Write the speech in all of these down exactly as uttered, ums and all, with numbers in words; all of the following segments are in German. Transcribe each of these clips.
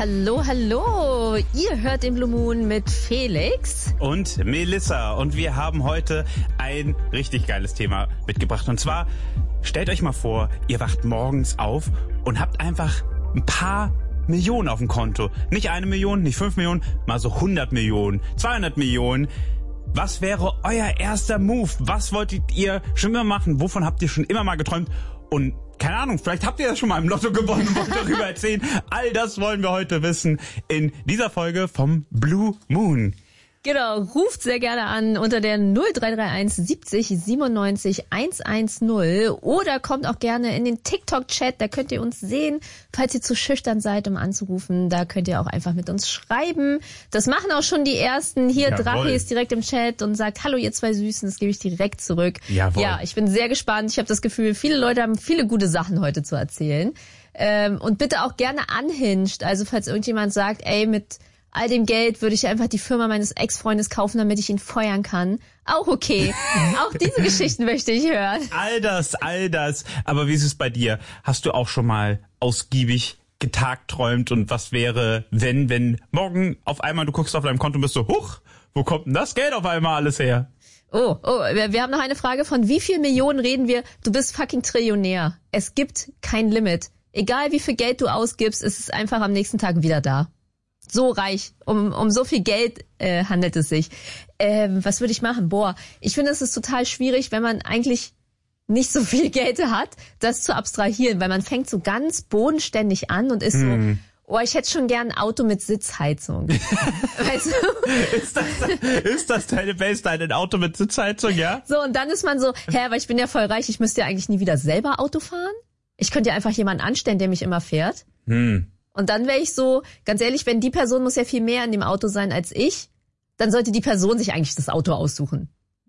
Hallo, hallo. Ihr hört den Blue Moon mit Felix und Melissa. Und wir haben heute ein richtig geiles Thema mitgebracht. Und zwar, stellt euch mal vor, ihr wacht morgens auf und habt einfach ein paar Millionen auf dem Konto. Nicht eine Million, nicht fünf Millionen, mal so hundert Millionen, zweihundert Millionen. Was wäre euer erster Move? Was wolltet ihr schon immer machen? Wovon habt ihr schon immer mal geträumt? Und keine Ahnung, vielleicht habt ihr das schon mal im Lotto gewonnen und wollt darüber erzählen. All das wollen wir heute wissen in dieser Folge vom Blue Moon. Genau, ruft sehr gerne an unter der null drei drei eins siebzig siebenundneunzig hundertzehn oder kommt auch gerne in den TikTok-Chat, da könnt ihr uns sehen, falls ihr zu schüchtern seid, um anzurufen, da könnt ihr auch einfach mit uns schreiben. Das machen auch schon die Ersten. Hier, Jawohl. Drache ist direkt im Chat und sagt, hallo ihr zwei Süßen, das gebe ich direkt zurück. Jawohl. Ja, ich bin sehr gespannt. Ich habe das Gefühl, viele Leute haben viele gute Sachen heute zu erzählen. Ähm, und bitte auch gerne unhinged, also falls irgendjemand sagt, ey, mit all dem Geld würde ich einfach die Firma meines Ex-Freundes kaufen, damit ich ihn feuern kann. Auch okay. Auch diese Geschichten möchte ich hören. All das, all das. Aber wie ist es bei dir? Hast du auch schon mal ausgiebig getagträumt und was wäre, wenn, wenn morgen auf einmal du guckst auf deinem Konto und bist so, huch, wo kommt denn das Geld auf einmal alles her? Oh, oh, wir, wir haben noch eine Frage, von wie viel Millionen reden wir? Du bist fucking Trillionär. Es gibt kein Limit. Egal wie viel Geld du ausgibst, ist es einfach am nächsten Tag wieder da. So reich, um um so viel Geld äh, handelt es sich. Ähm, was würde ich machen? Boah, ich finde, es ist total schwierig, wenn man eigentlich nicht so viel Geld hat, das zu abstrahieren, weil man fängt so ganz bodenständig an und ist hm. so, oh, ich hätte schon gern ein Auto mit Sitzheizung. Weißt du? Ist das, ist das deine Baseline, ein Auto mit Sitzheizung, ja? So, und dann ist man so, hä, aber ich bin ja voll reich, ich müsste ja eigentlich nie wieder selber Auto fahren. Ich könnte ja einfach jemanden anstellen, der mich immer fährt. Hm. Und dann wäre ich so, ganz ehrlich, wenn die Person muss ja viel mehr in dem Auto sein als ich, dann sollte die Person sich eigentlich das Auto aussuchen.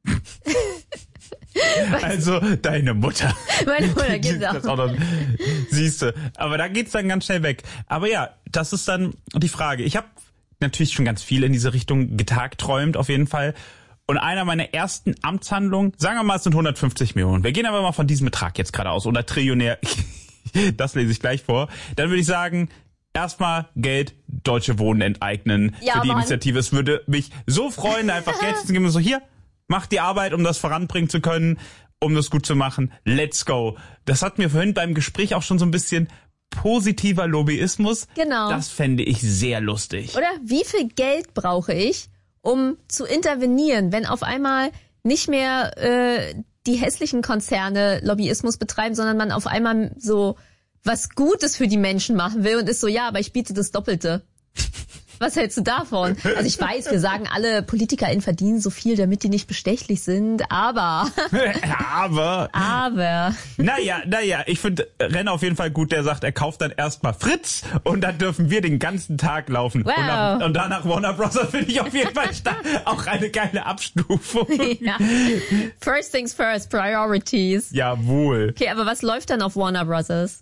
Also deine Mutter. Meine Mutter, genau. Siehst du, aber da geht's dann ganz schnell weg. Aber ja, das ist dann die Frage. Ich habe natürlich schon ganz viel in diese Richtung getagträumt, auf jeden Fall. Und einer meiner ersten Amtshandlungen, sagen wir mal, es sind hundertfünfzig Millionen. Wir gehen aber mal von diesem Betrag jetzt gerade aus. Oder Trillionär, das lese ich gleich vor. Dann würde ich sagen, erstmal Geld, Deutsche Wohnen enteignen ja, für die Mann. Initiative. Es würde mich so freuen, einfach Geld zu geben und so, hier, mach die Arbeit, um das voranbringen zu können, um das gut zu machen. Let's go. Das hat mir vorhin beim Gespräch auch schon so ein bisschen positiver Lobbyismus. Genau. Das fände ich sehr lustig. Oder wie viel Geld brauche ich, um zu intervenieren, wenn auf einmal nicht mehr äh, die hässlichen Konzerne Lobbyismus betreiben, sondern man auf einmal so was Gutes für die Menschen machen will und ist so, ja, aber ich biete das Doppelte. Was hältst du davon? Also ich weiß, wir sagen alle, PolitikerInnen verdienen so viel, damit die nicht bestechlich sind, aber... aber... Aber... Naja, naja, ich finde Renner auf jeden Fall gut, der sagt, er kauft dann erstmal Fritz und dann dürfen wir den ganzen Tag laufen. Wow. Und, nach, und danach Warner Bros. Finde ich auf jeden Fall auch eine geile Abstufung. Ja. First things first, priorities. Jawohl. Okay, aber was läuft dann auf Warner Bros.?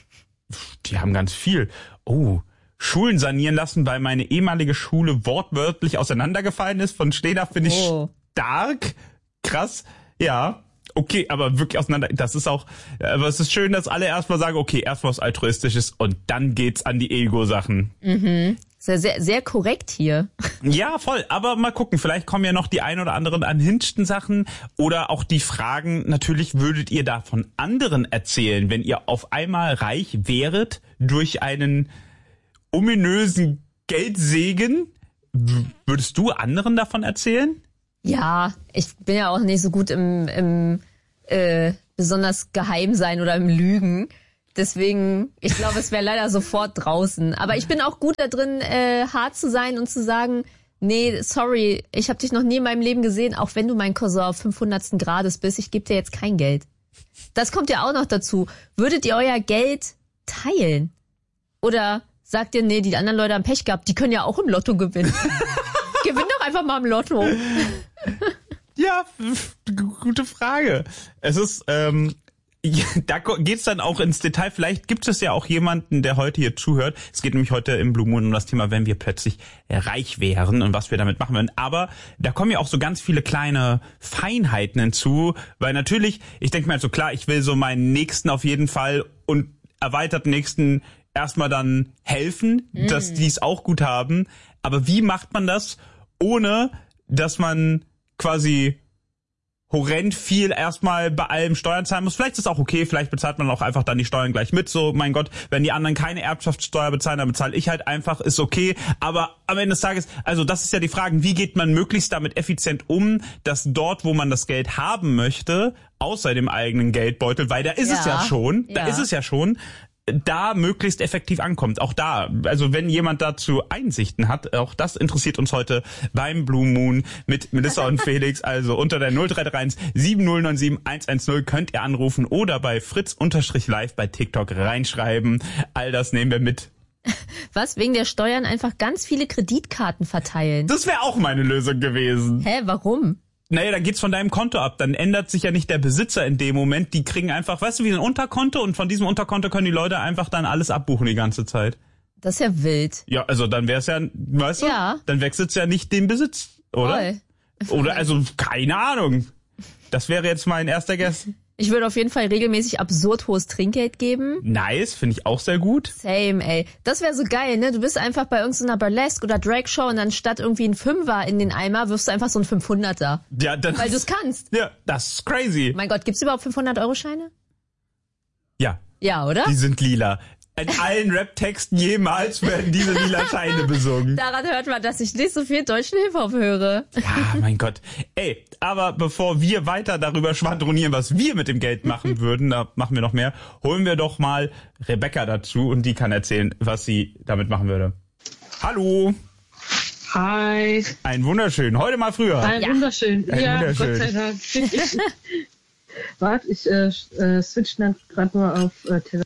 Die haben ganz viel. Oh... Schulen sanieren lassen, weil meine ehemalige Schule wortwörtlich auseinandergefallen ist. Von Schleder finde ich oh. stark. Krass. Ja. Okay, aber wirklich auseinander. Das ist auch, aber es ist schön, dass alle erstmal sagen, okay, erst was Altruistisches und dann geht's an die Ego-Sachen. Mhm. Sehr, sehr, sehr korrekt hier. Ja, voll. Aber mal gucken, vielleicht kommen ja noch die ein oder anderen anhinschten Sachen oder auch die Fragen. Natürlich würdet ihr da von anderen erzählen, wenn ihr auf einmal reich wäret durch einen ominösen Geldsegen. Würdest du anderen davon erzählen? Ja, ich bin ja auch nicht so gut im, im äh, besonders geheim sein oder im Lügen. Deswegen, ich glaube, es wäre leider sofort draußen. Aber ich bin auch gut da drin, äh, hart zu sein und zu sagen, nee, sorry, ich habe dich noch nie in meinem Leben gesehen, auch wenn du mein Cousin auf fünfhundertsten Grades bist, ich gebe dir jetzt kein Geld. Das kommt ja auch noch dazu. Würdet ihr euer Geld teilen? Oder sagt ihr, nee, die anderen Leute haben Pech gehabt, die können ja auch im Lotto gewinnen. Gewinn doch einfach mal im Lotto. Ja, gute Frage. Es ist, ähm, ja, da geht's dann auch ins Detail. Vielleicht gibt es ja auch jemanden, der heute hier zuhört. Es geht nämlich heute im Blue Moon um das Thema, wenn wir plötzlich reich wären und was wir damit machen würden. Aber da kommen ja auch so ganz viele kleine Feinheiten hinzu, weil natürlich, ich denke mir halt so, klar, ich will so meinen Nächsten auf jeden Fall und erweitert nächsten erstmal dann helfen, mm. dass die es auch gut haben. Aber wie macht man das, ohne dass man quasi horrend viel erstmal bei allem Steuern zahlen muss? Vielleicht ist es auch okay, vielleicht bezahlt man auch einfach dann die Steuern gleich mit. So, mein Gott, wenn die anderen keine Erbschaftssteuer bezahlen, dann bezahle ich halt einfach, ist okay. Aber am Ende des Tages, also das ist ja die Frage, wie geht man möglichst damit effizient um, dass dort, wo man das Geld haben möchte, außer dem eigenen Geldbeutel, weil da ist ja. es ja schon, da ja. ist es ja schon, da möglichst effektiv ankommt. Auch da, also wenn jemand dazu Einsichten hat, auch das interessiert uns heute beim Blue Moon mit Melissa und Felix. Also unter der null drei drei eins sieben null neun sieben eins eins null könnt ihr anrufen oder bei Fritz-Live bei TikTok reinschreiben. All das nehmen wir mit. Was, wegen der Steuern einfach ganz viele Kreditkarten verteilen? Das wäre auch meine Lösung gewesen. Hä, warum? Naja, dann geht's von deinem Konto ab. Dann ändert sich ja nicht der Besitzer in dem Moment. Die kriegen einfach, weißt du, wie ein Unterkonto, und von diesem Unterkonto können die Leute einfach dann alles abbuchen die ganze Zeit. Das ist ja wild. Ja, also dann wär's ja, weißt du, ja. dann wechselt's ja nicht den Besitz, oder? Voll. Voll. Oder, also, keine Ahnung. Das wäre jetzt mein erster Guess. Ich würde auf jeden Fall regelmäßig absurd hohes Trinkgeld geben. Nice, finde ich auch sehr gut. Same, ey. Das wäre so geil, ne? Du bist einfach bei irgendeiner Burlesque- oder Drag-Show und dann statt irgendwie ein Fünfer in den Eimer wirfst du einfach so ein fünfhunderter. Ja, das, weil du es kannst. Ja, das ist crazy. Mein Gott, gibt's überhaupt fünfhundert-Euro-Scheine? Ja. Ja, oder? Die sind lila. In allen Rap-Texten jemals werden diese lila Scheine besungen. Daran hört man, dass ich nicht so viel deutschen Hip-Hop höre. Ja, mein Gott. Ey, aber bevor wir weiter darüber schwadronieren, was wir mit dem Geld machen würden, da machen wir noch mehr, holen wir doch mal Rebecca dazu und die kann erzählen, was sie damit machen würde. Hallo. Hi. Ein wunderschön. Heute mal früher. Ein ja. wunderschön. Ein ja, wunderschön. Gott sei Dank. Warte, ich äh, äh, switch dann gerade nur auf äh, Telefon.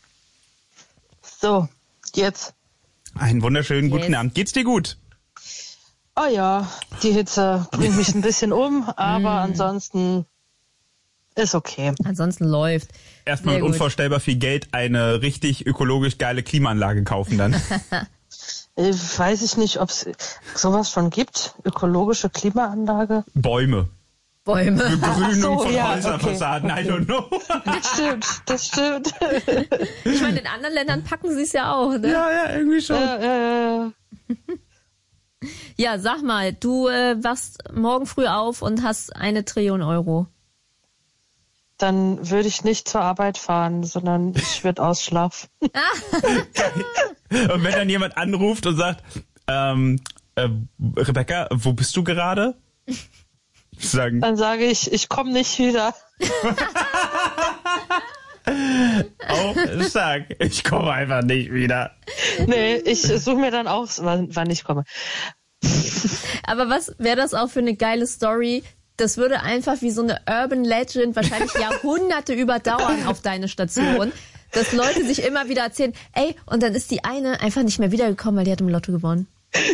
So, jetzt. Einen wunderschönen guten Yes. Abend. Geht's dir gut? Oh ja, die Hitze bringt mich ein bisschen um, aber ansonsten ist okay. Ansonsten läuft. Erstmal mit gut. unvorstellbar viel Geld eine richtig ökologisch geile Klimaanlage kaufen dann. Äh, weiß ich nicht, ob es sowas schon gibt. Ökologische Klimaanlage. Bäume. Bäume. Begrünung so, von ja, Häuserfassaden, okay, I don't know. Das stimmt, das stimmt. Ich meine, in anderen Ländern packen sie es ja auch, ne? Ja, ja, irgendwie schon. äh, äh, Ja, sag mal, du äh, wachst morgen früh auf und hast eine Trillion Euro. dann würde ich nicht zur Arbeit fahren, sondern ich würde ausschlafen. Und wenn dann jemand anruft und sagt, ähm, äh, Rebecca, wo bist du gerade? Sagen. Dann sage ich, ich komme nicht wieder. Auch sag, ich komme einfach nicht wieder. Nee, ich suche mir dann aus, wann, wann ich komme. Aber was wäre das auch für eine geile Story? Das würde einfach wie so eine Urban Legend wahrscheinlich Jahrhunderte überdauern auf deine Station, dass Leute sich immer wieder erzählen, ey, und dann ist die eine einfach nicht mehr wiedergekommen, weil die hat im Lotto gewonnen.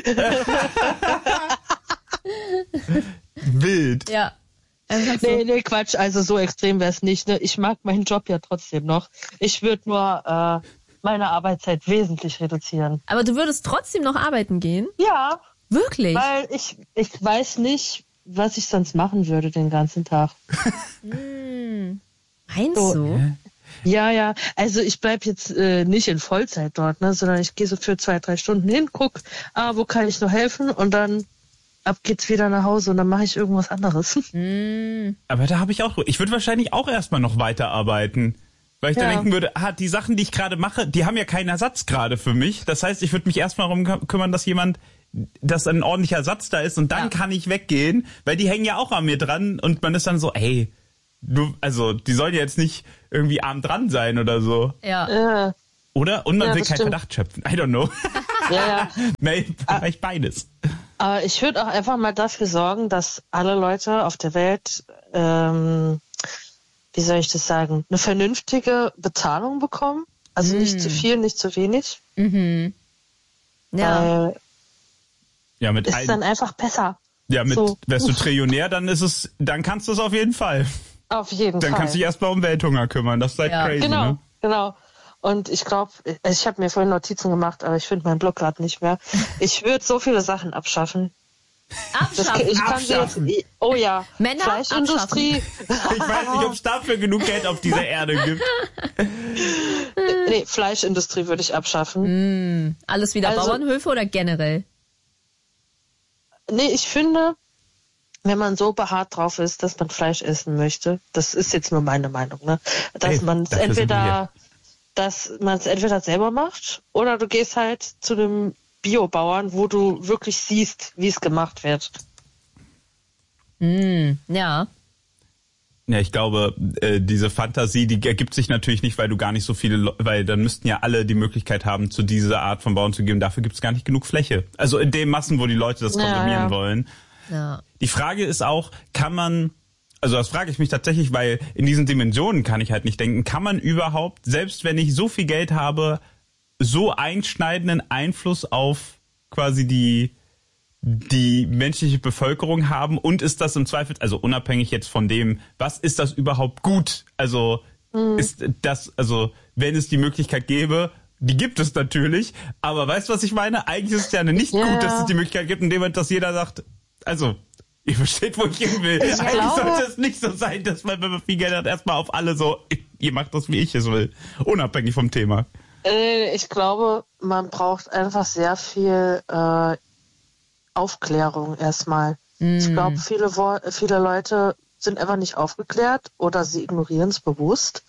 Wild. Ja. Einfach so. Nee, nee, Quatsch, also so extrem wäre es nicht. Ne? Ich mag meinen Job ja trotzdem noch. Ich würde nur äh, meine Arbeitszeit wesentlich reduzieren. Aber du würdest trotzdem noch arbeiten gehen? Ja. Wirklich? Weil ich, ich weiß nicht, was ich sonst machen würde den ganzen Tag. hm. Meinst So. du? Ja, ja. Also ich bleib jetzt äh, nicht in Vollzeit dort, ne, sondern ich gehe so für zwei, drei Stunden hin, guck, ah, wo kann ich noch helfen, und dann ab geht's wieder nach Hause und dann mache ich irgendwas anderes. Hm. Aber da habe ich auch, ich würde wahrscheinlich auch erstmal noch weiterarbeiten. Weil ich Ja. dann denken würde, ah, die Sachen, die ich gerade mache, die haben ja keinen Ersatz gerade für mich. Das heißt, ich würde mich erstmal darum kü- kümmern, dass jemand, dass ein ordentlicher Ersatz da ist, und dann Ja. kann ich weggehen, weil die hängen ja auch an mir dran, und man ist dann so, ey, du, also die sollen ja jetzt nicht irgendwie arm dran sein oder so. Ja. Äh, Oder? Und man Ja, will das keinen stimmt. Verdacht schöpfen. I don't know. ja, ja. Nee, vielleicht beides. Aber ich würde auch einfach mal dafür sorgen, dass alle Leute auf der Welt, ähm, wie soll ich das sagen, eine vernünftige Bezahlung bekommen. Also nicht zu viel, nicht zu wenig. Mhm. Ja. Äh, Ja, mit ist ein, dann einfach besser. ja, mit, so. wärst du Trillionär, dann ist es, dann kannst du es auf jeden Fall. Auf jeden Dann Fall. kannst du dich erstmal um Welthunger kümmern. Das ist halt Ja. crazy, Genau, ne? genau. Und ich glaube, ich habe mir vorhin Notizen gemacht, aber ich finde meinen Blog gerade nicht mehr. Ich würde so viele Sachen abschaffen. Abschaffen. Das, ich kann sie Abschaffen. jetzt, oh ja, Männer Fleischindustrie. Ich weiß nicht, ob es dafür genug Geld auf dieser Erde gibt. Nee, Fleischindustrie würde ich abschaffen. Mm, alles wieder Also- Bauernhöfe oder generell? Nee, ich finde, wenn man so beharrt drauf ist, dass man Fleisch essen möchte, das ist jetzt nur meine Meinung, ne? Dass Ey, man es dafür sind wir entweder, dass man es entweder selber macht oder du gehst halt zu einem Biobauern, wo du wirklich siehst, wie es gemacht wird. Mm, ja. Ja, ich glaube, äh, diese Fantasie, die ergibt sich natürlich nicht, weil du gar nicht so viele, Le- weil dann müssten ja alle die Möglichkeit haben, zu dieser Art von Bauern zu geben. Dafür gibt es gar nicht genug Fläche. Also in den Massen, wo die Leute das Ja, konsumieren ja. wollen. Ja. Die Frage ist auch, kann man, also das frage ich mich tatsächlich, weil in diesen Dimensionen kann ich halt nicht denken, kann man überhaupt, selbst wenn ich so viel Geld habe, so einschneidenden Einfluss auf quasi die die menschliche Bevölkerung haben, und ist das im Zweifel, also unabhängig jetzt von dem, was ist das überhaupt gut? Also mhm. ist das, also wenn es die Möglichkeit gäbe, die gibt es natürlich, aber weißt du, was ich meine? Eigentlich ist es ja nicht Ja. gut, dass es die Möglichkeit gibt, indem man, dass jeder sagt, also ihr versteht, wo ich hin will. Ich Eigentlich glaube- sollte es nicht so sein, dass man, wenn man viel Geld hat, erstmal auf alle so, ihr macht das, wie ich es will, unabhängig vom Thema. Äh, ich glaube, man braucht einfach sehr viel äh, Aufklärung erstmal. Mm. Ich glaube, viele, Wo- viele Leute sind einfach nicht aufgeklärt oder sie ignorieren es bewusst.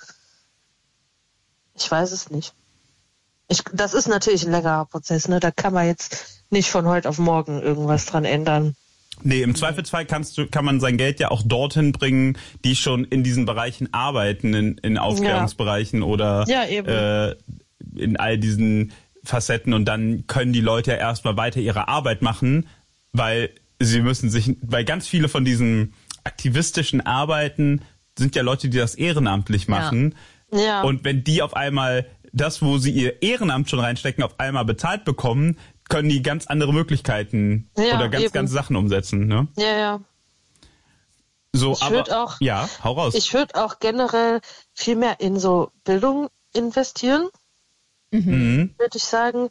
Ich weiß es nicht. Ich, das ist natürlich ein längerer Prozess, ne? Da kann man jetzt nicht von heute auf morgen irgendwas dran ändern. Nee, im Zweifelsfall kannst du, kann man sein Geld ja auch dorthin bringen, die schon in diesen Bereichen arbeiten, in, in Aufklärungsbereichen oder Ja, eben. äh, in all diesen Facetten, und dann können die Leute ja erstmal weiter ihre Arbeit machen, weil sie müssen sich, weil ganz viele von diesen aktivistischen Arbeiten sind ja Leute, die das ehrenamtlich machen. Ja. Und wenn die auf einmal das, wo sie ihr Ehrenamt schon reinstecken, auf einmal bezahlt bekommen, können die ganz andere Möglichkeiten Ja, oder ganz, eben. ganz Sachen umsetzen, ne? Ja, ja. So, Ich aber würd auch- ja, hau raus. Ich würde auch generell viel mehr in so Bildung investieren, mhm. würde ich sagen.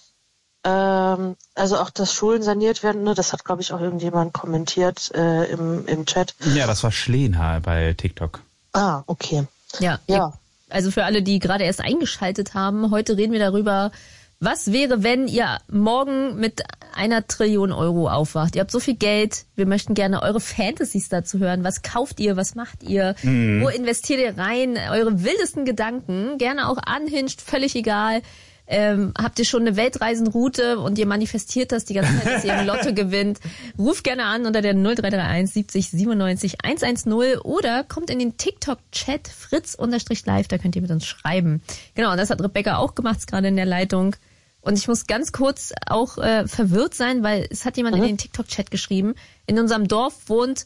Ähm, also auch, dass Schulen saniert werden, ne, das hat, glaube ich, auch irgendjemand kommentiert äh, im, im Chat. Ja, das war Schlehenhaar bei TikTok. Ah, okay. Ja. Ja. Also für alle, die gerade erst eingeschaltet haben, heute reden wir darüber, was wäre, wenn ihr morgen mit einer Trillion Euro aufwacht? Ihr habt so viel Geld, wir möchten gerne eure Fantasies dazu hören. Was kauft ihr, was macht ihr? Mhm. Wo investiert ihr rein? Eure wildesten Gedanken, gerne auch unhinged, völlig egal. Ähm, habt ihr schon eine Weltreisenroute und ihr manifestiert das die ganze Zeit, dass ihr im Lotto gewinnt? Ruft gerne an unter der null drei drei eins siebzig siebenundneunzig hundertzehn oder kommt in den TikTok-Chat fritz-live, da könnt ihr mit uns schreiben. Genau, und das hat Rebecca auch gemacht, ist gerade in der Leitung. Und ich muss ganz kurz auch äh, verwirrt sein, weil es hat jemand mhm. in den TikTok-Chat geschrieben, in unserem Dorf wohnt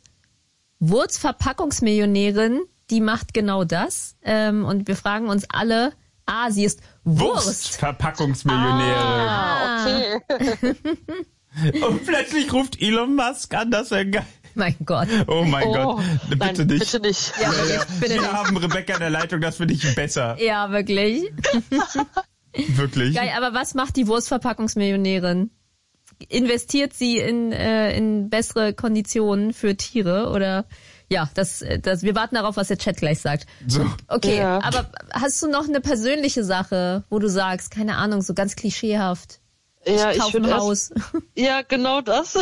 Wurz-Verpackungsmillionärin, die macht genau das. Ähm, und wir fragen uns alle, ah, sie ist Wurst. Wurst-Verpackungsmillionärin. Ah, okay. Und plötzlich ruft Elon Musk an, das wäre geil. Mein Gott. Oh mein Oh, Gott, bitte nein, nicht. bitte nicht. Ja, wirklich, bitte Wir nicht. haben Rebecca in der Leitung, das finde ich besser. Ja, wirklich. Wirklich. Geil, aber was macht die Wurstverpackungsmillionärin? Investiert sie in, äh, in bessere Konditionen für Tiere oder? Ja, das, das, wir warten darauf, was der Chat gleich sagt. So. Okay, Ja. aber hast du noch eine persönliche Sache, wo du sagst, keine Ahnung, so ganz klischeehaft, Ja, ich ich kaufe ein würde Haus. Ja, genau das.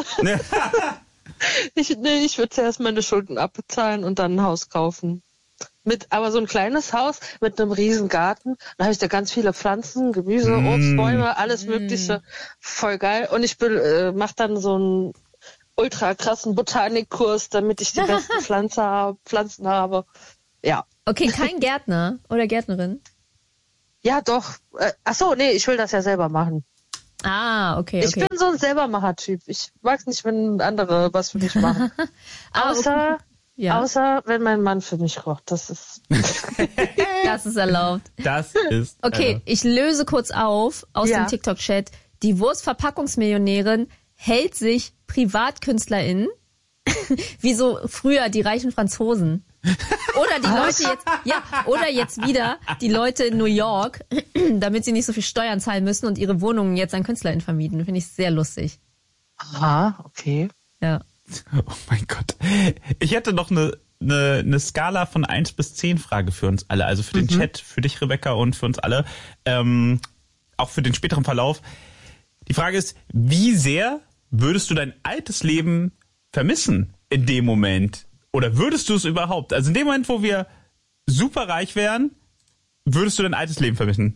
ich nee, ich würde zuerst meine Schulden abbezahlen und dann ein Haus kaufen. Mit, aber so ein kleines Haus mit einem riesen Garten. Da habe ich da ganz viele Pflanzen, Gemüse, Mm. Obstbäume, alles Mögliche. Voll geil. Und ich äh, mache dann so einen ultra krassen Botanikkurs, damit ich die besten Pflanze hab, Pflanzen habe. Ja. Okay, kein Gärtner oder Gärtnerin? Ja, doch. Äh, ach so, nee, ich will das ja selber machen. Ah, okay, Ich okay. bin so ein Selbermacher-Typ. Ich mag es nicht, wenn andere was für mich machen. Ah, Außer, Ja, außer wenn mein Mann für mich kocht. Das ist. das ist erlaubt. Das ist. Okay, Äh, ich löse kurz auf aus Ja. dem TikTok-Chat. Die Wurstverpackungsmillionärin hält sich PrivatkünstlerInnen wie so früher die reichen Franzosen. Oder die Leute jetzt, ja, oder jetzt wieder die Leute in New York, damit sie nicht so viel Steuern zahlen müssen und ihre Wohnungen jetzt an KünstlerInnen vermieten. Finde ich sehr lustig. Aha, okay. Ja. Oh mein Gott. Ich hätte noch eine, eine, eine Skala von eins bis zehn Frage für uns alle. Also für den mhm. Chat, für dich, Rebecca, und für uns alle. Ähm, auch für den späteren Verlauf. Die Frage ist, wie sehr würdest du dein altes Leben vermissen in dem Moment? Oder würdest du es überhaupt? Also in dem Moment, wo wir super reich wären, würdest du dein altes Leben vermissen?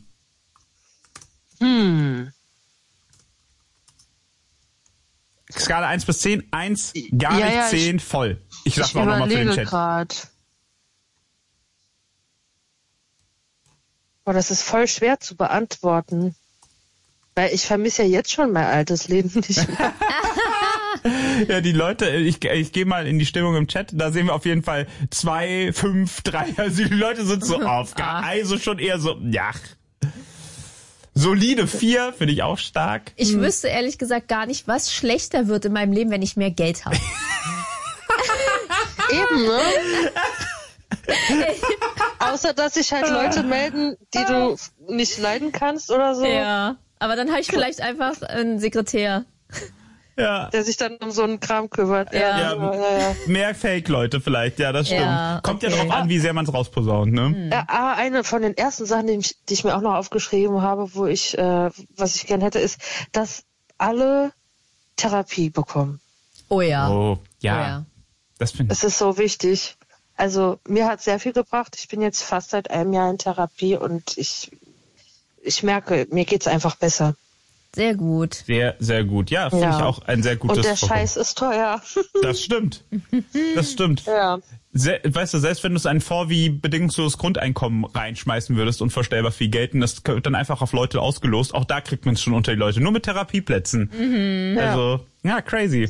Hm. Skala eins bis zehn, eins gar ja, nicht, ja, zehn ich, voll. Ich sag's ich mal nochmal für den Chat. Grad. Boah, das ist voll schwer zu beantworten. Weil ich vermisse ja jetzt schon mein altes Leben nicht mehr. Ja, die Leute, ich, ich gehe mal in die Stimmung im Chat, da sehen wir auf jeden Fall zwei, fünf, drei, also die Leute sind so auf, also schon eher so, ja. Solide vier, finde ich auch stark. Ich hm. wüsste ehrlich gesagt gar nicht, was schlechter wird in meinem Leben, wenn ich mehr Geld habe. Eben, ne? Außer, dass sich halt Leute melden, die du nicht leiden kannst oder so. Ja, aber dann habe ich vielleicht einfach einen Sekretär. Ja. Der sich dann um so einen Kram kümmert. Ja, ja, ja, ja. Mehr Fake-Leute vielleicht, ja, das stimmt. Ja, Kommt okay. ja darauf an, wie sehr man es rausposaunt, ne? Mhm. Ja, aber eine von den ersten Sachen, die ich, die ich mir auch noch aufgeschrieben habe, wo ich, äh, was ich gern hätte, ist, dass alle Therapie bekommen. Oh ja. Oh, ja. Oh, ja. Das finde ich. Es ist so wichtig. Also, mir hat sehr viel gebracht. Ich bin jetzt fast seit einem Jahr in Therapie und ich, ich merke, mir geht's einfach besser. Sehr gut. Sehr, sehr gut. Ja, finde ja. ich auch ein sehr gutes Und der Vorkommen. Scheiß ist teuer. Das stimmt. Das stimmt. Ja. Se- weißt du, selbst wenn du es ein Vor- wie bedingungsloses Grundeinkommen reinschmeißen würdest, unvorstellbar viel Geld, und das wird dann einfach auf Leute ausgelost, auch da kriegt man es schon unter die Leute. Nur mit Therapieplätzen. Mhm. Also, ja, crazy.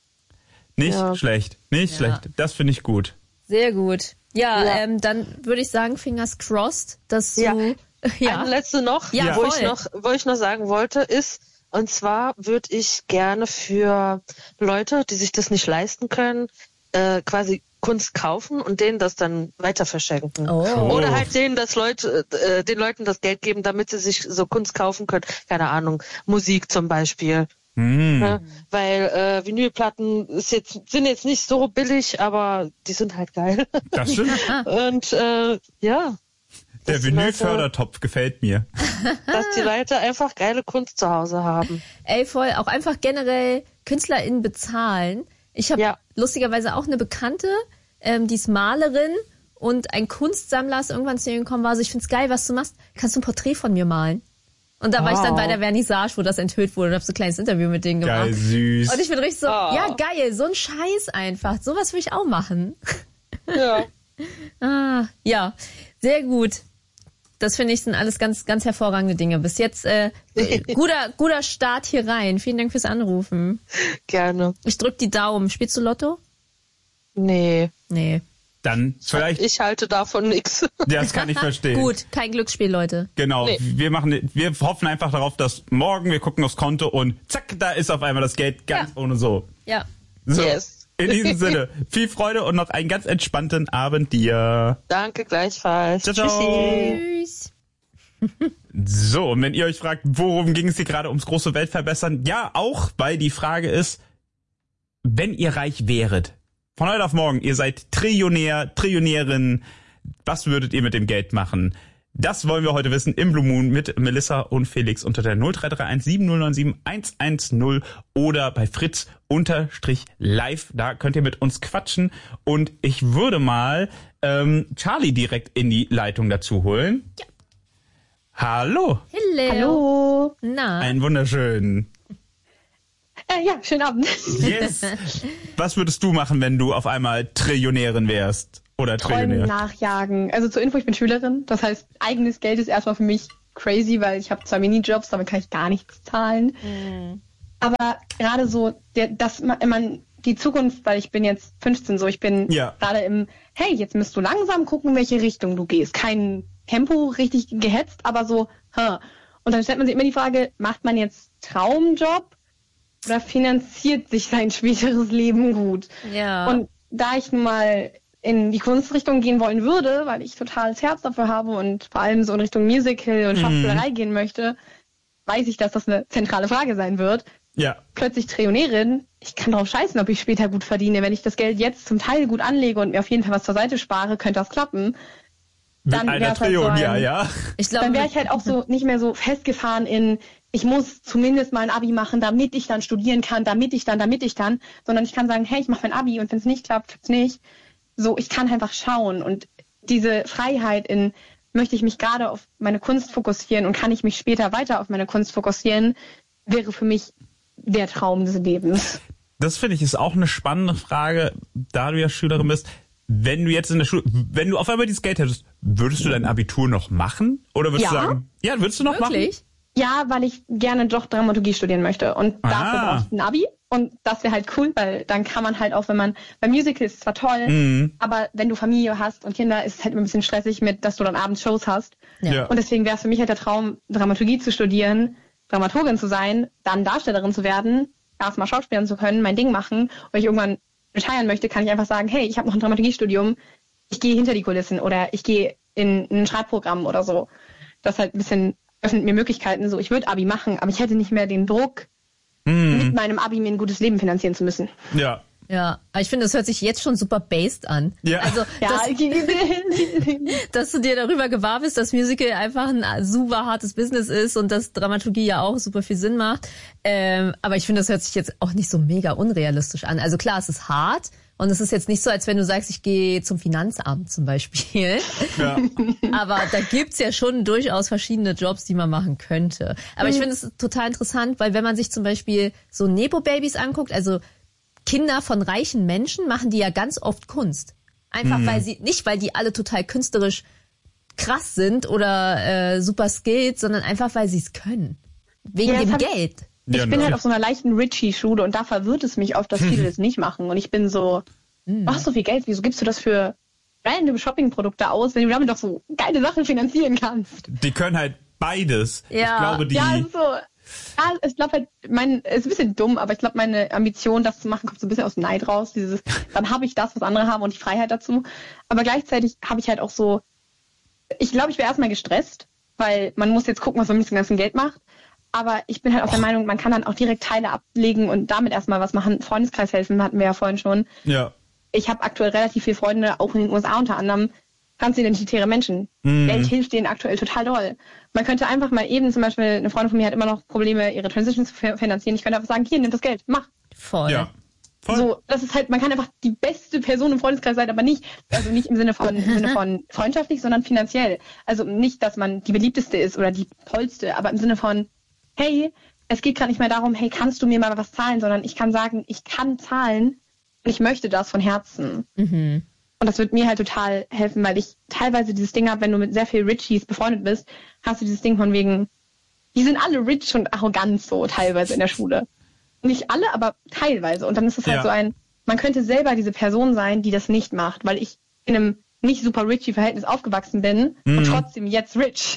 Nicht ja. schlecht. Nicht ja. schlecht. Das finde ich gut. Sehr gut. Ja, ja. Ähm, dann würde ich sagen, fingers crossed, dass du... Ja. Ja. Eine letzte noch, ja, wo voll. ich noch, wo ich noch sagen wollte, ist, und zwar würde ich gerne für Leute, die sich das nicht leisten können, äh, quasi Kunst kaufen und denen das dann weiter verschenken. Oh. Oder halt denen das Leute, äh, den Leuten das Geld geben, damit sie sich so Kunst kaufen können. Keine Ahnung, Musik zum Beispiel. Mm. Ne? Weil äh, Vinylplatten ist jetzt, sind jetzt nicht so billig, aber die sind halt geil. Das stimmt. Und äh, ja. Der Vinylfördertopf gefällt mir. Dass die Leute einfach geile Kunst zu Hause haben. Ey, voll. Auch einfach generell KünstlerInnen bezahlen. Ich habe ja. lustigerweise auch eine Bekannte, ähm, die ist Malerin und ein Kunstsammler ist irgendwann zu ihr gekommen, war so, ich find's geil, was du machst. Kannst du ein Porträt von mir malen? Und da wow. war ich dann bei der Vernissage, wo das enthüllt wurde und habe so ein kleines Interview mit denen gemacht. Geil, süß. Und ich bin richtig so, oh. ja geil, so ein Scheiß einfach. Sowas will ich auch machen. Ja. ah, ja, sehr gut. Das finde ich sind alles ganz, ganz hervorragende Dinge. Bis jetzt äh, guter, guter Start hier rein. Vielen Dank fürs Anrufen. Gerne. Ich drück die Daumen. Spielst du Lotto? Nee. Nee. Dann vielleicht. Ich halte davon nichts. Ja, das kann ich verstehen. Gut, kein Glücksspiel, Leute. Genau. Nee. Wir machen, wir hoffen einfach darauf, dass morgen wir gucken aufs Konto und zack, da ist auf einmal das Geld ganz ja. ohne so. Ja. So. Yes. In diesem Sinne, viel Freude und noch einen ganz entspannten Abend dir. Danke, gleichfalls. Ciao, ciao. Tschüss. So, und wenn ihr euch fragt, worum ging es hier gerade ums große Weltverbessern? Ja, auch, weil die Frage ist, wenn ihr reich wäret, von heute auf morgen, ihr seid Trillionär, Trillionärin, was würdet ihr mit dem Geld machen? Das wollen wir heute wissen im Blue Moon mit Melissa und Felix unter der null drei drei eins sieben null neun sieben eins eins null oder bei Fritz unterstrich live. Da könnt ihr mit uns quatschen. Und ich würde mal ähm, Charlie direkt in die Leitung dazu holen. Ja. Hallo. Hello. Hallo. Na. Einen wunderschönen. Äh, ja, schönen Abend. Yes. Was würdest du machen, wenn du auf einmal Trillionärin wärst? Oder Träumen nachjagen. Also zur Info, ich bin Schülerin. Das heißt, eigenes Geld ist erstmal für mich crazy, weil ich habe zwei Minijobs, damit kann ich gar nichts zahlen. Mhm. Aber gerade so, der, dass man, man die Zukunft, weil ich bin jetzt fünfzehn, so ich bin ja. gerade im, hey, jetzt müsst du langsam gucken, in welche Richtung du gehst. Kein Tempo richtig gehetzt, aber so, huh. Und dann stellt man sich immer die Frage, macht man jetzt Traumjob oder finanziert sich sein späteres Leben gut? Ja. Und da ich nun mal in die Kunstrichtung gehen wollen würde, weil ich total das Herz dafür habe und vor allem so in Richtung Musical und Schauspielerei mhm. gehen möchte, weiß ich, dass das eine zentrale Frage sein wird. Ja. Plötzlich Trillionärin, ich kann drauf scheißen, ob ich später gut verdiene. Wenn ich das Geld jetzt zum Teil gut anlege und mir auf jeden Fall was zur Seite spare, könnte das klappen. Dann wäre halt so ein, ja, ja. Ich glaub, dann wäre ich halt auch so nicht mehr so festgefahren in, ich muss zumindest mal ein Abi machen, damit ich dann studieren kann, damit ich dann, damit ich dann, sondern ich kann sagen, hey, ich mache mein Abi und wenn es nicht klappt, klappt's nicht. So, ich kann einfach schauen und diese Freiheit in, möchte ich mich gerade auf meine Kunst fokussieren und kann ich mich später weiter auf meine Kunst fokussieren, wäre für mich der Traum des Lebens. Das finde ich ist auch eine spannende Frage, da du ja Schülerin bist. Wenn du jetzt in der Schule, wenn du auf einmal dieses Geld hättest, würdest du dein Abitur noch machen? Oder würdest ja. du sagen, ja, würdest du noch Wirklich? machen? Ja, weil ich gerne doch Dramaturgie studieren möchte. Und Ah. dafür brauchst du ein Abi. Und das wäre halt cool, weil dann kann man halt auch, wenn man, bei Musicals ist zwar toll, Mhm. aber wenn du Familie hast und Kinder, ist es halt immer ein bisschen stressig mit, dass du dann abends Shows hast. Ja. Und deswegen wäre es für mich halt der Traum, Dramaturgie zu studieren, Dramaturgin zu sein, dann Darstellerin zu werden, erstmal Schauspielern zu können, mein Ding machen. Und wenn ich irgendwann retiren möchte, kann ich einfach sagen, hey, ich habe noch ein Dramaturgiestudium, ich gehe hinter die Kulissen oder ich gehe in ein Schreibprogramm oder so. Das halt ein bisschen öffnet mir Möglichkeiten, so ich würde Abi machen, aber ich hätte nicht mehr den Druck, Mhm. mit meinem Abi mir ein gutes Leben finanzieren zu müssen. Ja. Ja, aber ich finde, das hört sich jetzt schon super based an. Ja. Also, Ja, dass, dass du dir darüber gewahr bist, dass Musical einfach ein super hartes Business ist und dass Dramaturgie ja auch super viel Sinn macht. Ähm, aber ich finde, das hört sich jetzt auch nicht so mega unrealistisch an. Also klar, es ist hart und es ist jetzt nicht so, als wenn du sagst, ich gehe zum Finanzamt zum Beispiel. Ja. Aber da gibt's ja schon durchaus verschiedene Jobs, die man machen könnte. Aber ich finde es total interessant, weil wenn man sich zum Beispiel so Nepo-Babys anguckt, also Kinder von reichen Menschen, machen die ja ganz oft Kunst. Einfach Mhm. weil sie, nicht weil die alle total künstlerisch krass sind oder äh, super skilled, sondern einfach weil sie es können. Wegen Ja, das dem hab ich- Geld. Ich Ja, bin halt ne. auf so einer leichten Richie-Schule und da verwirrt es mich oft, dass viele das nicht machen. Und ich bin so, du hast so viel Geld, wieso gibst du das für random Shopping-Produkte aus, wenn du damit doch so geile Sachen finanzieren kannst? Die können halt beides. Ja. Ich glaube, die... Ja, so. Ja, ich glaube halt, mein, ist ein bisschen dumm, aber ich glaube, meine Ambition, das zu machen, kommt so ein bisschen aus Neid raus. Dieses, dann habe ich das, was andere haben und die Freiheit dazu. Aber gleichzeitig habe ich halt auch so, ich glaube, ich wäre erstmal gestresst, weil man muss jetzt gucken, was man mit dem ganzen Geld macht. Aber ich bin halt auch der Meinung, man kann dann auch direkt Teile ablegen und damit erstmal was machen. Freundeskreis helfen hatten wir ja vorhin schon. Ja. Ich habe aktuell relativ viele Freunde, auch in den U S A unter anderem, transidentitäre Menschen. Mhm. Geld hilft denen aktuell total doll. Man könnte einfach mal eben, zum Beispiel, eine Freundin von mir hat immer noch Probleme, ihre Transition zu finanzieren. Ich könnte einfach sagen, hier, nimm das Geld, mach. Voll. Ja. Voll. So, das ist halt, man kann einfach die beste Person im Freundeskreis sein, aber nicht, also nicht im Sinne von, im Sinne von freundschaftlich, sondern finanziell. Also nicht, dass man die beliebteste ist oder die tollste, aber im Sinne von, hey, es geht gerade nicht mehr darum, hey, kannst du mir mal was zahlen, sondern ich kann sagen, ich kann zahlen und ich möchte das von Herzen. Mhm. Und das wird mir halt total helfen, weil ich teilweise dieses Ding habe, wenn du mit sehr viel Richies befreundet bist, hast du dieses Ding von wegen, die sind alle rich und arrogant so teilweise in der Schule. Nicht alle, aber teilweise. Und dann ist es halt Ja. so ein, man könnte selber diese Person sein, die das nicht macht, weil ich in einem nicht super richy Verhältnis aufgewachsen bin Mhm. und trotzdem jetzt rich.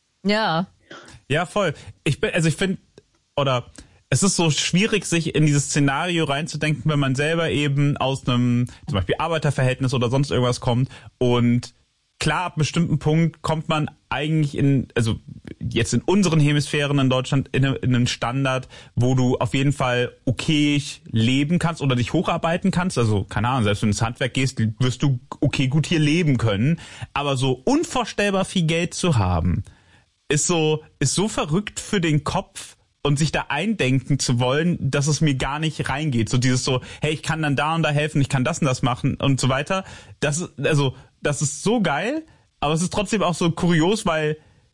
Ja. Ja, voll. Ich bin, also ich finde, oder es ist so schwierig, sich in dieses Szenario reinzudenken, wenn man selber eben aus einem zum Beispiel Arbeiterverhältnis oder sonst irgendwas kommt. Und klar, ab einem bestimmten Punkt kommt man eigentlich in, also jetzt in unseren Hemisphären in Deutschland in, in einen Standard, wo du auf jeden Fall okay leben kannst oder dich hocharbeiten kannst. Also keine Ahnung, selbst wenn du ins Handwerk gehst, wirst du okay gut hier leben können. Aber so unvorstellbar viel Geld zu haben, ist so, ist so verrückt für den Kopf und sich da eindenken zu wollen, dass es mir gar nicht reingeht. So dieses so, hey, ich kann dann da und da helfen, ich kann das und das machen und so weiter. Das ist, also, das ist so geil, aber es ist trotzdem auch so kurios, weil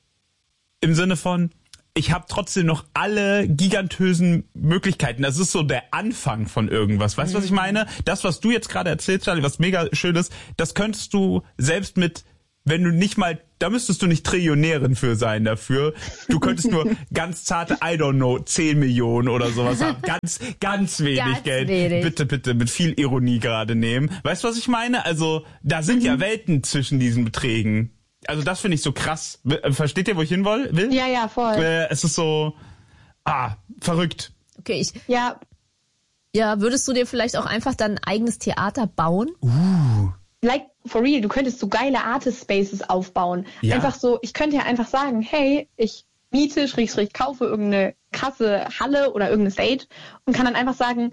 im Sinne von, ich habe trotzdem noch alle gigantösen Möglichkeiten. Das ist so der Anfang von irgendwas. Weißt du, was ich meine? Das, was du jetzt gerade erzählst, Charlie, was mega schön ist, das könntest du selbst mit, wenn du nicht mal, da müsstest du nicht Trillionärin für sein dafür. Du könntest nur ganz zarte, I don't know, zehn Millionen oder sowas haben. Ganz, ganz wenig Ganz Geld. wenig. Bitte, bitte, mit viel Ironie gerade nehmen. Weißt du, was ich meine? Also, da sind ja Welten zwischen diesen Beträgen. Also, das finde ich so krass. Versteht ihr, wo ich hin will? will? Ja, ja, voll. Äh, es ist so, ah, verrückt. Okay, ich, Ja, ja, würdest du dir vielleicht auch einfach dann ein eigenes Theater bauen? like for real, du könntest so geile Artist Spaces aufbauen. Ja. Einfach so, ich könnte ja einfach sagen, hey, ich miete, schräg, schräg, kaufe irgendeine krasse Halle oder irgendeine Stage und kann dann einfach sagen,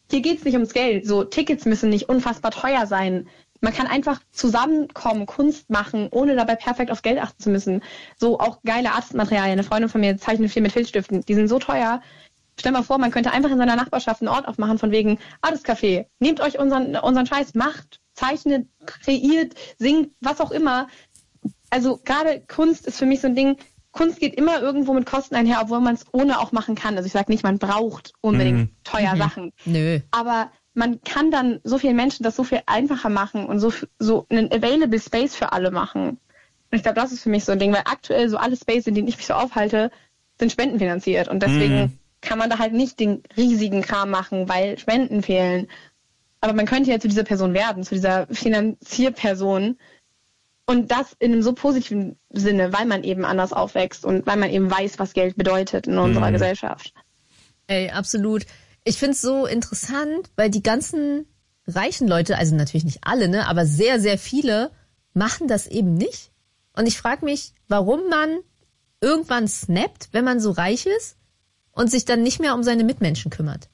hier geht's nicht ums Geld. So, Tickets müssen nicht unfassbar teuer sein. Man kann einfach zusammenkommen, Kunst machen, ohne dabei perfekt aufs Geld achten zu müssen. So auch geile Artistmaterialien. Eine Freundin von mir zeichnet viel mit Filzstiften. Die sind so teuer. Stell mal vor, man könnte einfach in seiner Nachbarschaft einen Ort aufmachen von wegen Artistcafé. Nehmt euch unseren, unseren Scheiß, macht, zeichnet, kreiert, singt, was auch immer. Also gerade Kunst ist für mich so ein Ding, Kunst geht immer irgendwo mit Kosten einher, obwohl man es ohne auch machen kann. Also ich sage nicht, man braucht unbedingt mhm. teuer mhm. Sachen. Nö. Aber man kann dann so vielen Menschen das so viel einfacher machen und so, so einen available Space für alle machen. Und ich glaube, das ist für mich so ein Ding, weil aktuell so alle Spaces, in denen ich mich so aufhalte, sind spendenfinanziert. Und deswegen mm. kann man da halt nicht den riesigen Kram machen, weil Spenden fehlen. Aber man könnte ja zu dieser Person werden, zu dieser Finanzierperson. Und das in einem so positiven Sinne, weil man eben anders aufwächst und weil man eben weiß, was Geld bedeutet in unserer mm. Gesellschaft. Ey, absolut. Ich finde es so interessant, weil die ganzen reichen Leute, also natürlich nicht alle, ne, aber sehr, sehr viele machen das eben nicht. Und ich frage mich, warum man irgendwann snappt, wenn man so reich ist und sich dann nicht mehr um seine Mitmenschen kümmert.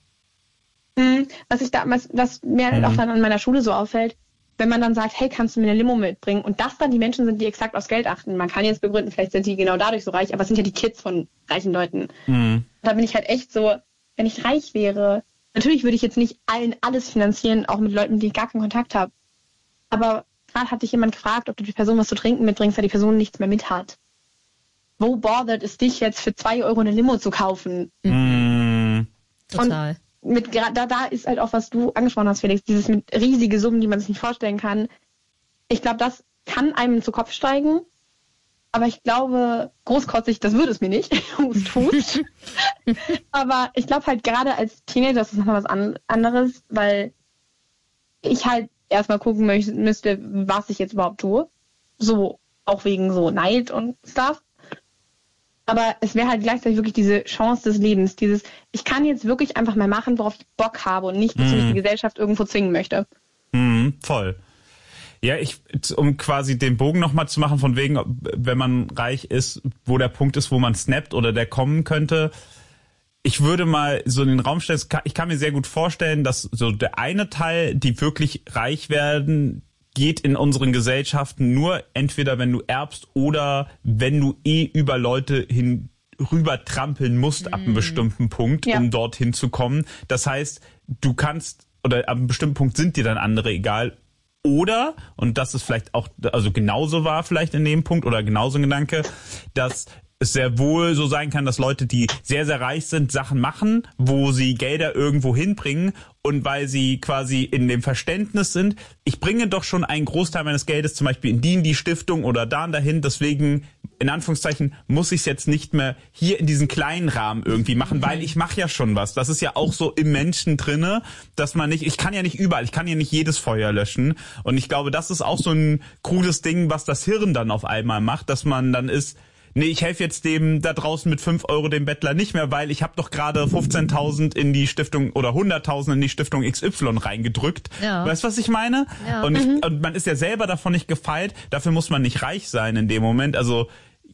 Was ich damals, was mir mhm. auch dann an meiner Schule so auffällt, wenn man dann sagt, hey, kannst du mir eine Limo mitbringen? Und das dann die Menschen sind, die exakt aufs Geld achten. Man kann jetzt begründen, vielleicht sind die genau dadurch so reich, aber es sind ja die Kids von reichen Leuten. Mhm. Da bin ich halt echt so, wenn ich reich wäre, natürlich würde ich jetzt nicht allen alles finanzieren, auch mit Leuten, die ich gar keinen Kontakt habe. Aber gerade hat dich jemand gefragt, ob du die Person was zu trinken mitbringst, weil die Person nichts mehr mit hat. Wo bothert es dich jetzt für zwei Euro eine Limo zu kaufen? Mhm. Total. Und mit, da, da ist halt auch, was du angesprochen hast, Felix, dieses mit riesige Summen, die man sich nicht vorstellen kann. Ich glaube, das kann einem zu Kopf steigen. Aber ich glaube, großkotzig, das würde es mir nicht. Hust, hust. Aber ich glaube halt gerade als Teenager ist das nochmal was an, anderes, weil ich halt erstmal gucken möchte, müsste, was ich jetzt überhaupt tue. So, auch wegen so Neid und Stuff. Aber es wäre halt gleichzeitig wirklich diese Chance des Lebens. Dieses, ich kann jetzt wirklich einfach mal machen, worauf ich Bock habe und nicht, dass mich die Gesellschaft irgendwo zwingen möchte. Mm, voll. Ja, ich, um quasi den Bogen nochmal zu machen, von wegen, wenn man reich ist, wo der Punkt ist, wo man snappt oder der kommen könnte. Ich würde mal so in den Raum stellen, ich kann mir sehr gut vorstellen, dass so der eine Teil, die wirklich reich werden, geht in unseren Gesellschaften nur entweder, wenn du erbst oder wenn du eh über Leute hin rüber trampeln musst ab einem bestimmten Punkt, ja. um dorthin zu kommen. Das heißt, du kannst, oder ab einem bestimmten Punkt sind dir dann andere egal. Oder, und das ist vielleicht auch, also genauso war vielleicht in dem Punkt oder genauso ein Gedanke, dass es sehr wohl so sein kann, dass Leute, die sehr, sehr reich sind, Sachen machen, wo sie Gelder irgendwo hinbringen und weil sie quasi in dem Verständnis sind, ich bringe doch schon einen Großteil meines Geldes zum Beispiel in die, in die Stiftung oder da und dahin, deswegen in Anführungszeichen muss ich es jetzt nicht mehr hier in diesen kleinen Rahmen irgendwie machen, weil ich mache ja schon was. Das ist ja auch so im Menschen drinne, dass man nicht, ich kann ja nicht überall, ich kann ja nicht jedes Feuer löschen und ich glaube, das ist auch so ein krudes Ding, was das Hirn dann auf einmal macht, dass man dann ist, nee, ich helfe jetzt dem da draußen mit fünf Euro dem Bettler nicht mehr, weil ich habe doch gerade fünfzehntausend in die Stiftung oder hunderttausend in die Stiftung X Y reingedrückt. Ja. Weißt du, was ich meine? Ja. Und, ich, mhm. und man ist ja selber davon nicht gefeit. Dafür muss man nicht reich sein in dem Moment. Also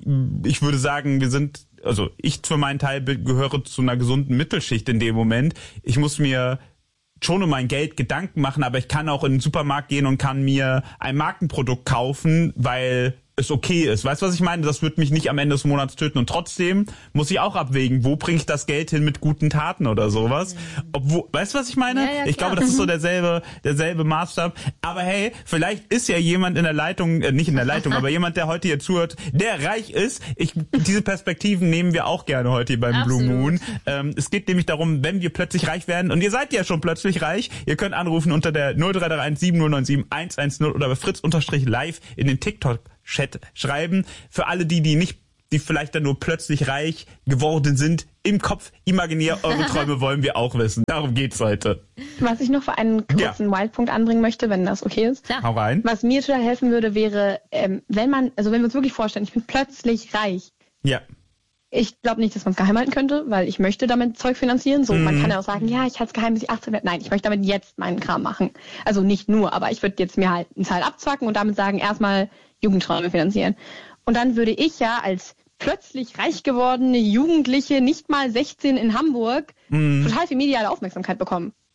ich würde sagen, wir sind, also ich für meinen Teil gehöre zu einer gesunden Mittelschicht in dem Moment. Ich muss mir schon um mein Geld Gedanken machen, aber ich kann auch in den Supermarkt gehen und kann mir ein Markenprodukt kaufen, weil es okay ist. Weißt du, was ich meine? Das wird mich nicht am Ende des Monats töten. Und trotzdem muss ich auch abwägen, wo bringe ich das Geld hin mit guten Taten oder sowas. Obwohl, weißt du, was ich meine? Ja, ja, ich glaube, das ist so derselbe, derselbe Maßstab. Aber hey, vielleicht ist ja jemand in der Leitung, äh, nicht in der Leitung, aber jemand, der heute hier zuhört, der reich ist. Ich, diese Perspektiven nehmen wir auch gerne heute hier beim Absolut. Blue Moon. Ähm, es geht nämlich darum, wenn wir plötzlich reich werden, und ihr seid ja schon plötzlich reich, ihr könnt anrufen unter der null drei drei eins sieben null neun sieben eins eins null oder bei Fritz-Live in den TikTok Chat schreiben. Für alle die, die nicht, die vielleicht dann nur plötzlich reich geworden sind, im Kopf imaginär, eure Träume wollen wir auch wissen. Darum geht's heute. Was ich noch für einen kurzen ja. Wildpunkt anbringen möchte, wenn das okay ist. Ja. Hau rein. Was mir total helfen würde, wäre, ähm, wenn man, also wenn wir uns wirklich vorstellen, ich bin plötzlich reich. Ja. Ich glaube nicht, dass man es geheim halten könnte, weil ich möchte damit Zeug finanzieren. So, mm. man kann ja auch sagen, ja, ich halte es geheim, bis ich achtzehn werde. Nein, ich möchte damit jetzt meinen Kram machen. Also nicht nur, aber ich würde jetzt mir halt einen Teil abzwacken und damit sagen, erstmal Jugendträume finanzieren. Und dann würde ich ja als plötzlich reich gewordene Jugendliche, nicht mal sechzehn in Hamburg, mm. total viel mediale Aufmerksamkeit bekommen.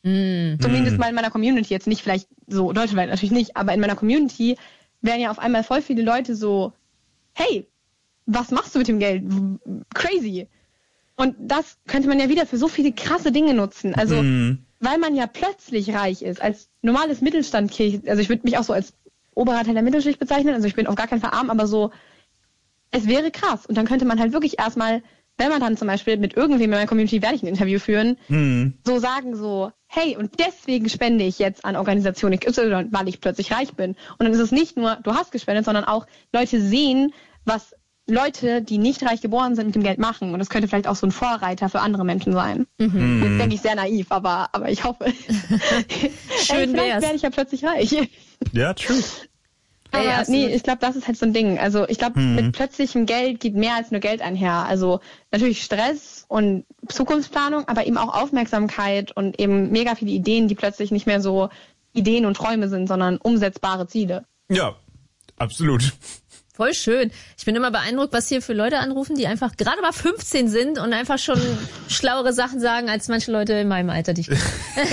Mm. Zumindest mal in meiner Community, jetzt nicht vielleicht so deutschlandweit natürlich nicht, aber in meiner Community werden ja auf einmal voll viele Leute so, hey, was machst du mit dem Geld? Crazy. Und das könnte man ja wieder für so viele krasse Dinge nutzen. Also, mm. weil man ja plötzlich reich ist, als normales Mittelstandkind, also ich würde mich auch so als oberer Teil der Mittelschicht bezeichnen, also ich bin auf gar keinen Fall arm, aber so, es wäre krass. Und dann könnte man halt wirklich erstmal, wenn man dann zum Beispiel mit irgendwem in meiner Community, werde ich ein Interview führen, mm. so sagen so, hey, und deswegen spende ich jetzt an Organisation X Y, weil ich plötzlich reich bin. Und dann ist es nicht nur, du hast gespendet, sondern auch Leute sehen, was Leute, die nicht reich geboren sind, mit dem Geld machen. Und das könnte vielleicht auch so ein Vorreiter für andere Menschen sein. Mhm. Jetzt denke ich sehr naiv, aber, aber ich hoffe. Schön Ey, vielleicht werde ich ja plötzlich reich. Ja, true. Aber Ey, nee, ich glaube, das ist halt so ein Ding. Also ich glaube, hm. mit plötzlichem Geld geht mehr als nur Geld einher. Also natürlich Stress und Zukunftsplanung, aber eben auch Aufmerksamkeit und eben mega viele Ideen, die plötzlich nicht mehr so Ideen und Träume sind, sondern umsetzbare Ziele. Ja, absolut. Voll schön. Ich bin immer beeindruckt, was hier für Leute anrufen, die einfach gerade mal fünfzehn sind und einfach schon schlauere Sachen sagen als manche Leute in meinem Alter, die ich kenne.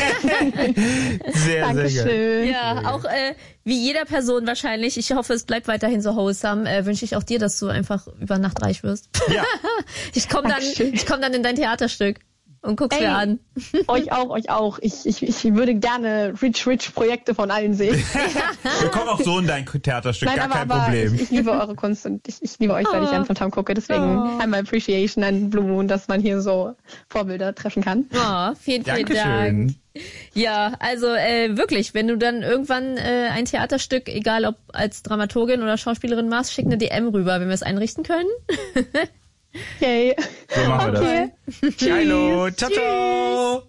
Sehr, Dankeschön. sehr geil. Ja, sehr auch äh, wie jeder Person wahrscheinlich. Ich hoffe, es bleibt weiterhin so wholesome. Äh, wünsche ich auch dir, dass du einfach über Nacht reich wirst. Ja. Ich komme dann, ich komm dann in dein Theaterstück. Und guck's Ey, mir an. Euch auch, euch auch. Ich, ich, ich würde gerne Rich Rich Projekte von allen sehen. Wir kommen auch so in dein Theaterstück, Nein, gar aber, kein aber Problem. Ich, ich liebe eure Kunst und ich, ich liebe euch, seit ich Jan von Tam gucke. Deswegen oh. einmal Appreciation an Blue Moon, dass man hier so Vorbilder treffen kann. Oh, vielen, vielen Dankeschön. Dank. Ja, also äh, wirklich, wenn du dann irgendwann äh, ein Theaterstück, egal ob als Dramaturgin oder Schauspielerin machst, schick eine D M rüber, wenn wir es einrichten können. Okay. So machen wir das. Hallo, ciao, ciao.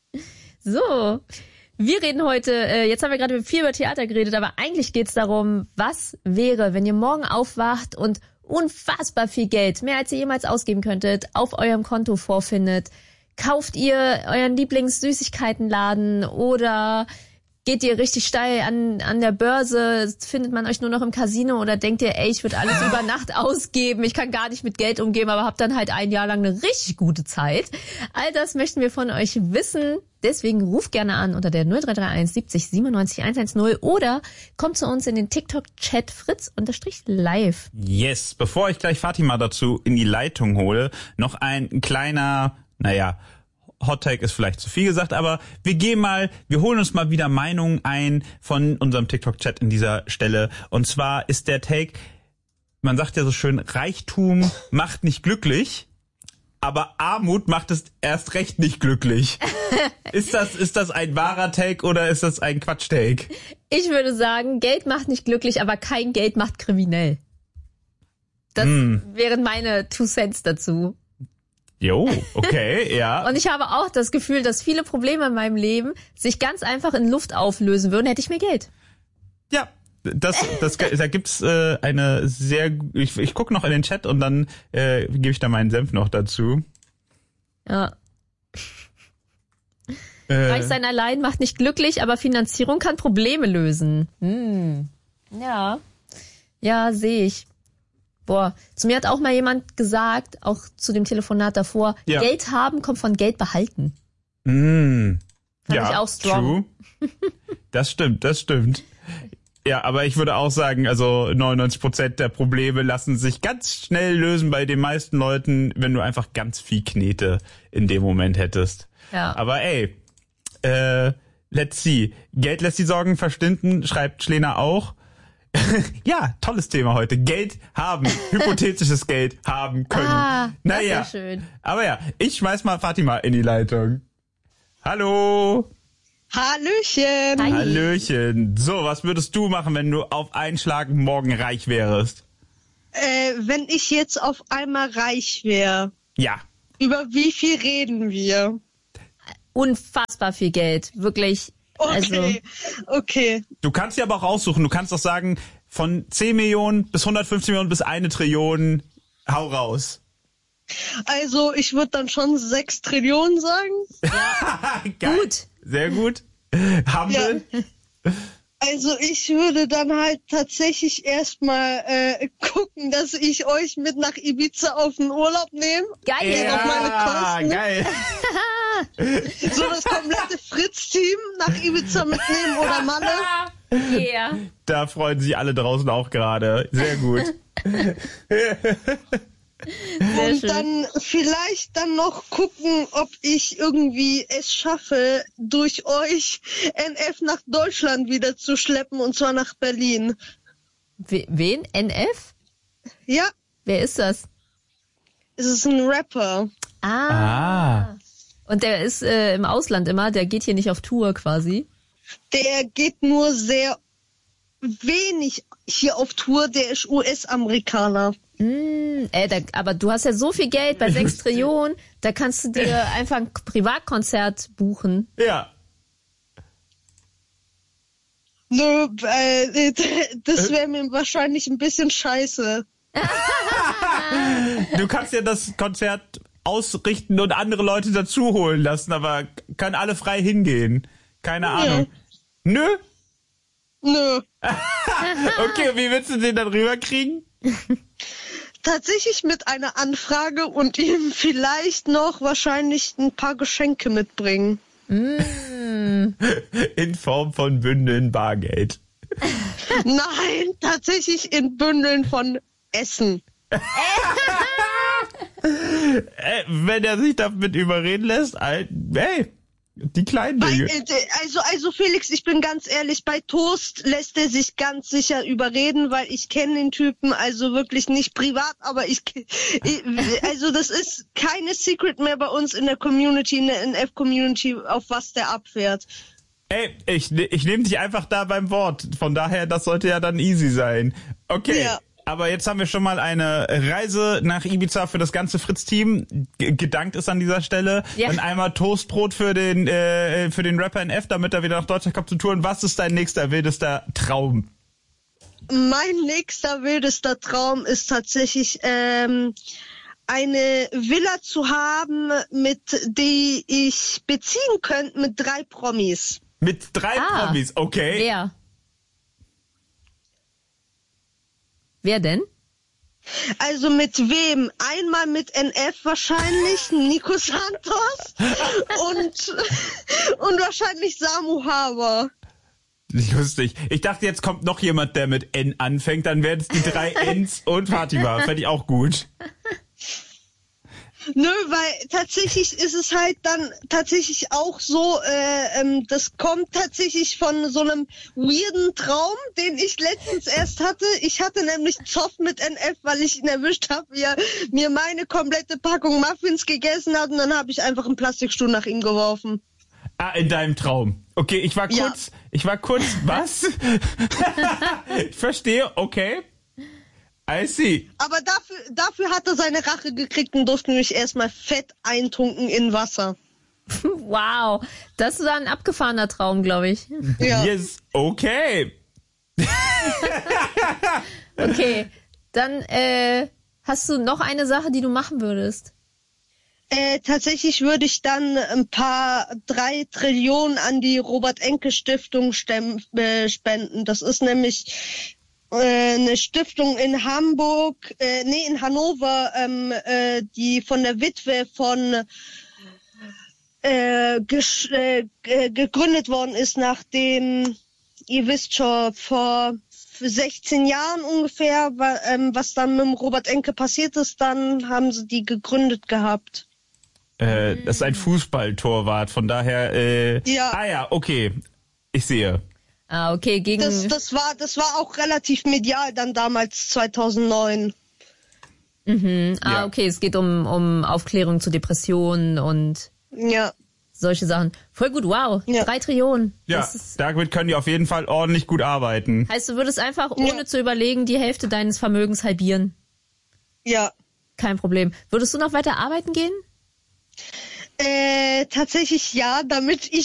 So, wir reden heute, äh, jetzt haben wir gerade viel über Theater geredet, aber eigentlich geht's darum, was wäre, wenn ihr morgen aufwacht und unfassbar viel Geld, mehr als ihr jemals ausgeben könntet, auf eurem Konto vorfindet. Kauft ihr euren Lieblings-Süßigkeitenladen oder geht ihr richtig steil an an der Börse? Findet man euch nur noch im Casino oder denkt ihr, ey, ich würde alles über Nacht ausgeben, ich kann gar nicht mit Geld umgehen, aber habt dann halt ein Jahr lang eine richtig gute Zeit? All das möchten wir von euch wissen. Deswegen ruft gerne an unter der null drei drei eins siebzig siebenundneunzig hundertzehn oder kommt zu uns in den TikTok-Chat Fritz-live. Yes, bevor ich gleich Fatima dazu in die Leitung hole, noch ein kleiner, naja, Hot Take ist vielleicht zu viel gesagt, aber wir gehen mal, wir holen uns mal wieder Meinungen ein von unserem TikTok-Chat in dieser Stelle. Und zwar ist der Take, man sagt ja so schön, Reichtum macht nicht glücklich, aber Armut macht es erst recht nicht glücklich. Ist das, ist das ein wahrer Take oder ist das ein Quatsch-Take? Ich würde sagen, Geld macht nicht glücklich, aber kein Geld macht kriminell. Das mm. wären meine Two Cents dazu. Jo, okay, ja. Und ich habe auch das Gefühl, dass viele Probleme in meinem Leben sich ganz einfach in Luft auflösen würden, hätte ich mehr Geld. Ja, das, das, da gibt's äh, eine sehr, ich, ich gucke noch in den Chat und dann äh, gebe ich da meinen Senf noch dazu. Ja. Äh, Reich sein allein macht nicht glücklich, aber Finanzierung kann Probleme lösen. Hm. Ja. Ja, sehe ich. Boah, zu mir hat auch mal jemand gesagt, auch zu dem Telefonat davor, ja. Geld haben kommt von Geld behalten. Mm. Fand ja, ich auch strong. True. Das stimmt, das stimmt. Ja, aber ich würde auch sagen, also neunundneunzig Prozent der Probleme lassen sich ganz schnell lösen bei den meisten Leuten, wenn du einfach ganz viel Knete in dem Moment hättest. Ja. Aber ey, äh, let's see. Geld lässt die Sorgen verschwinden, schreibt Schlena auch. Ja, tolles Thema heute. Geld haben, hypothetisches Geld haben können. Ah, naja, das ist ja schön. Aber ja, ich schmeiß mal Fatima in die Leitung. Hallo. Hallöchen. Hi. Hallöchen. So, was würdest du machen, wenn du auf einen Schlag morgen reich wärst? Äh, wenn ich jetzt auf einmal reich wäre. Ja. Über wie viel reden wir? Unfassbar viel Geld, wirklich. Okay, also, okay. Du kannst dir aber auch aussuchen, du kannst auch sagen, von zehn Millionen bis hundertfünfzig Millionen bis eine Trillion, hau raus. Also ich würde dann schon sechs Trillionen sagen. Ja. Geil. Gut. Sehr gut. Haben Ja. wir? Also ich würde dann halt tatsächlich erstmal äh, gucken, dass ich euch mit nach Ibiza auf den Urlaub nehme. Geil. auf meine Ja, Kosten. geil. So das komplette Fritz-Team nach Ibiza mitnehmen oder Malle. Yeah. Da freuen sich alle draußen auch gerade. Sehr gut. Und schön. dann vielleicht dann noch gucken, ob ich irgendwie es schaffe, durch euch N F nach Deutschland wieder zu schleppen, und zwar nach Berlin. We- wen? N F? Ja, Wer ist das? es ist ein Rapper. Ah. Ah. Und der ist äh, im Ausland immer, der geht hier nicht auf Tour quasi. Der geht nur sehr wenig hier auf Tour, der ist U S-Amerikaner. Mm, äh, da, aber du hast ja so viel Geld bei sechs Trillionen, da kannst du dir einfach ein Privatkonzert buchen. Ja. Nö, äh, das wäre mir wahrscheinlich ein bisschen scheiße. Du kannst ja das Konzert ausrichten und andere Leute dazu holen lassen, aber können alle frei hingehen. Keine Ahnung. Nö? Nö. Okay, wie willst du den dann rüberkriegen? Tatsächlich mit einer Anfrage und ihm vielleicht noch wahrscheinlich ein paar Geschenke mitbringen. Mm. In Form von Bündeln Bargeld. Nein, tatsächlich in Bündeln von Essen. Äh, wenn er sich damit überreden lässt, ey, die kleinen Bei, Dinge. äh, also, also Felix, ich bin ganz ehrlich, bei Toast lässt er sich ganz sicher überreden, weil ich kenne den Typen also wirklich nicht privat, aber ich, ich also das ist keine Secret mehr bei uns in der Community, in der N F-Community, auf was der abfährt. Ey, ich, ich nehme dich einfach da beim Wort. Von daher, das sollte ja dann easy sein. Okay. Ja. Aber jetzt haben wir schon mal eine Reise nach Ibiza für das ganze Fritz-Team. G- gedankt ist an dieser Stelle. Ja. Dann einmal Toastbrot für den äh, für den Rapper N F, damit er wieder nach Deutschland kommt zu touren. Was ist dein nächster wildester Traum? Mein nächster wildester Traum ist tatsächlich ähm, eine Villa zu haben, mit die ich beziehen könnte mit drei Promis. Mit drei Ah. Promis, okay. Wer? Wer denn? Also mit wem? Einmal mit N F wahrscheinlich, Nico Santos und, und wahrscheinlich Samu Haber. Lustig. Ich dachte, jetzt kommt noch jemand, der mit N anfängt. Dann wären es die drei Ns und Fatima. Fände ich auch gut. Nö, weil tatsächlich ist es halt dann tatsächlich auch so, äh, ähm, das kommt tatsächlich von so einem weirden Traum, den ich letztens erst hatte. Ich hatte nämlich Zoff mit N F, weil ich ihn erwischt habe, wie er mir meine komplette Packung Muffins gegessen hat, und dann habe ich einfach einen Plastikstuhl nach ihm geworfen. Ah, in deinem Traum. Okay, ich war Ja. kurz, ich war kurz, was? Ich verstehe, okay. I see. Aber dafür, dafür hat er seine Rache gekriegt und durfte mich erstmal fett eintunken in Wasser. Wow, das war ein abgefahrener Traum, glaube ich. Ja. Yes, okay. Okay, dann äh, hast du noch eine Sache, die du machen würdest? Äh, tatsächlich würde ich dann ein paar drei Trillionen an die Robert-Enke-Stiftung stem- äh, spenden. Das ist nämlich äh, eine Stiftung in Hamburg, äh, nee, in Hannover, ähm, äh, die von der Witwe von äh, gesch- äh, g- gegründet worden ist, nachdem, ihr wisst schon, vor sechzehn Jahren ungefähr, wa- ähm, was dann mit dem Robert Enke passiert ist, dann haben sie die gegründet gehabt. Äh, das ist ein Fußballtorwart, von daher, äh, Ja. ah ja, okay. Ich sehe. Ah, okay, gegen... Das, das war, das war auch relativ medial dann damals zweitausendneun. mhm. Ah, Ja. okay, es geht um, um Aufklärung zu Depressionen und Ja. solche Sachen. Voll gut, wow, Ja. drei Trillionen. Ja, Das ist, damit können die auf jeden Fall ordentlich gut arbeiten. heißt, du würdest einfach, ohne Ja. zu überlegen, die Hälfte deines Vermögens halbieren. Ja. Kein Problem. Würdest du noch weiter arbeiten gehen? Äh, tatsächlich ja, damit ich